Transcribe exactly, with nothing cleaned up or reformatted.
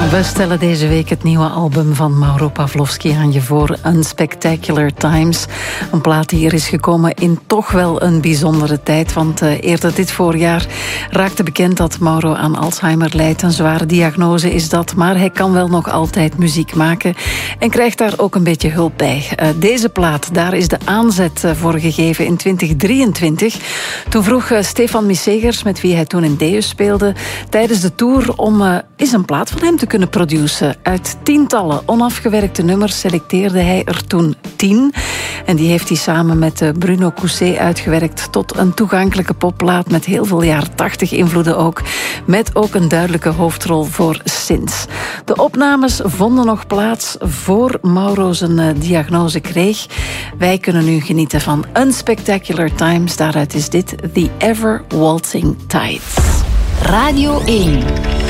We stellen deze week het nieuwe album van Mauro Pavlovsky aan je voor, Unspectacular Times. Een plaat die hier is gekomen in toch wel een bijzondere tijd, want uh, eerder dit voorjaar raakte bekend dat Mauro aan Alzheimer lijdt. Een zware diagnose is dat, maar hij kan wel nog altijd muziek maken en krijgt daar ook een beetje hulp bij. Uh, deze plaat, daar is de aanzet uh, voor gegeven in twintig drieëntwintig. Toen vroeg uh, Stefan Missegers, met wie hij toen in Deus speelde, tijdens de tour om uh, eens een plaat van hem te kunnen produceren. Uit tientallen onafgewerkte nummers selecteerde hij er toen tien. En die heeft hij samen met Bruno Cousset uitgewerkt tot een toegankelijke popplaat met heel veel jaren tachtig invloeden ook. Met ook een duidelijke hoofdrol voor synths. De opnames vonden nog plaats voor Mauro zijn diagnose kreeg. Wij kunnen nu genieten van Unspectacular Times. Daaruit is dit The Ever Waltzing Tides. Radio één.